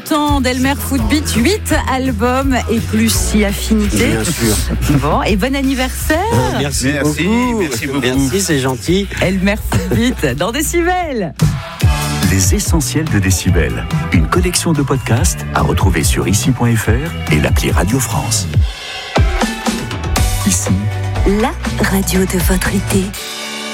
40 ans d'Elmer Footbeat, 8 albums et plus si affinité. Bien sûr. Bon, et bon anniversaire. Merci beaucoup. Merci, c'est gentil. Elmer Footbeat dans Décibel. Les essentiels de Décibel. Une collection de podcasts à retrouver sur ici.fr et l'appli Radio France. Ici, la radio de votre été.